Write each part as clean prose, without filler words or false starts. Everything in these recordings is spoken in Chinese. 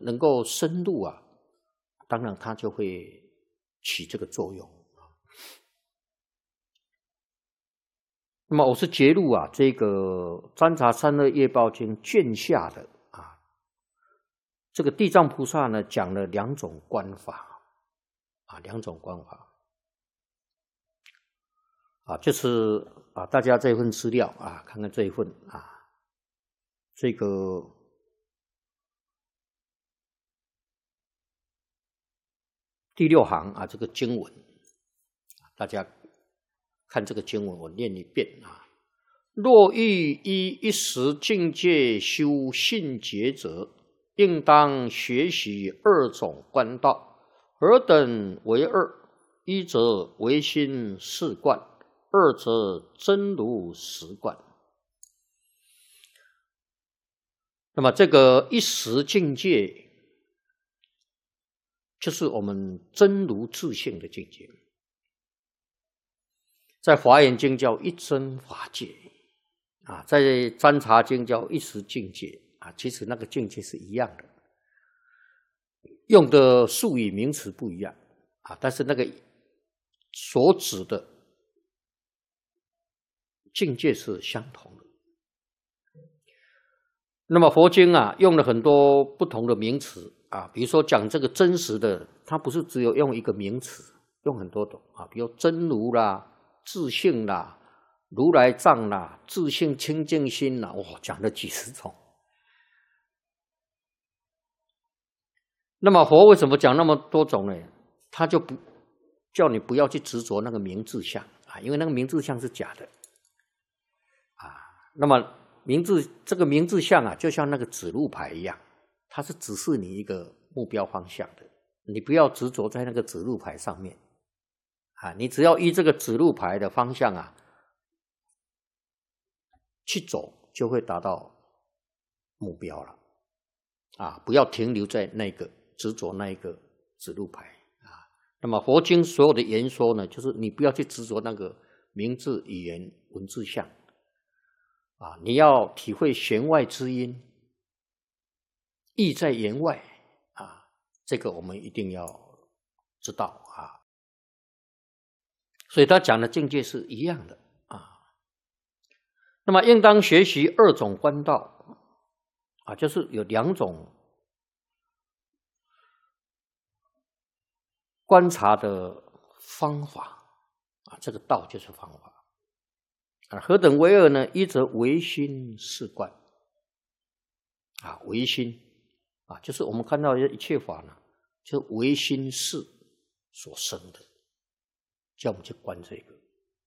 能够深入啊，当然它就会起这个作用。那么我是节录啊，这个《占察三恶业报经》卷下的啊，这个地藏菩萨呢讲了2种观法啊，2种观法啊，就是啊，大家这份资料啊，看看这一份啊，这个第6行啊，这个经文，大家看这个经文，我念一遍啊。若欲依一时境界修信解者，应当学习2种观道。何等为2？一则唯心是观，2则真如实观。那么这个一时境界，就是我们真如自性的境界，在华严经叫一真法界啊，在占察经叫一时境界啊，其实那个境界是一样的，用的术语名词不一样啊，但是那个所指的境界是相同的。那么佛经啊，用了很多不同的名词啊，比如说讲这个真实的，它不是只有用一个名词，用很多种啊，比如真如啦、自性啦、如来藏啦、自性清净心啦，讲了几十种。那么佛为什么讲那么多种呢？他就不叫你不要去执着那个名字相啊，因为那个名字相是假的啊。那么这个名字相啊，就像那个指路牌一样，它是指示你一个目标方向的，你不要执着在那个指路牌上面啊，你只要依这个指路牌的方向啊去走，就会达到目标了啊！不要停留在那个执着那一个指路牌啊。那么佛经所有的言说呢，就是你不要去执着那个名字、语言、文字相啊，你要体会弦外之音，意在言外啊，这个我们一定要知道啊。所以他讲的境界是一样的啊。那么应当学习2种观道啊，就是有2种观察的方法啊，这个道就是方法啊。何等为2呢？一则唯心是观啊，唯心啊，就是我们看到一切法呢，就是唯心是所生的，叫我们去观这个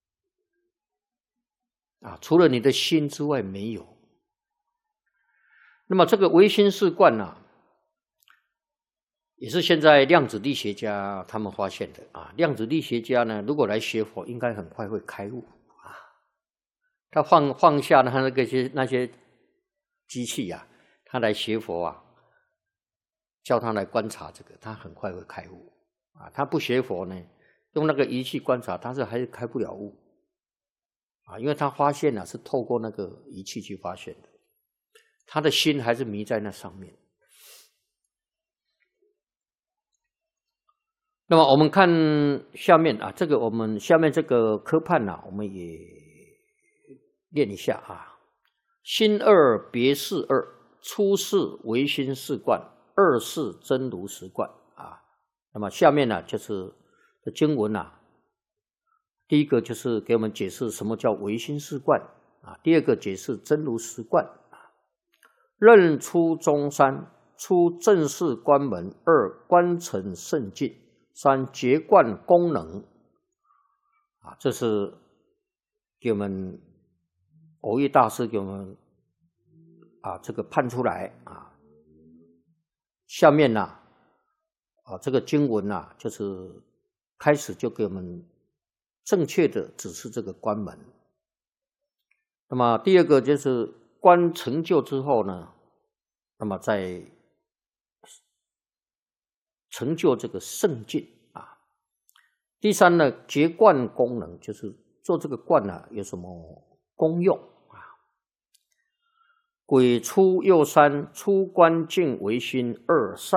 啊，除了你的心之外没有。那么这个唯心是观呢，也是现在量子力学家他们发现的啊。量子力学家呢，如果来学佛，应该很快会开悟啊。他放下他那些机器啊，他来学佛啊，叫他来观察这个，他很快会开悟啊。他不学佛呢，用那个仪器观察，他还是开不了悟啊，因为他发现是透过那个仪器去发现的，他的心还是迷在那上面。那么我们看下面啊，我们下面这个科判啊，我们也念一下啊。心2别事2，初是唯心是观，2是真如实观啊。那么下面呢，就是经文啊，第一个就是给我们解释什么叫唯心是观啊，第二个解释真如实观啊。任出中3，出正式观门，2观成圣境，3觉观功能啊，这是给我们蕅益大师给我们啊这个判出来啊。下面呢这个经文啊，就是开始就给我们正确的指示这个观门。那么第二个就是观成就之后呢，那么再成就这个圣境啊。第3呢，觉观功能，就是做这个观有什么功用啊？ 鬼出右三，出关境为心，二善。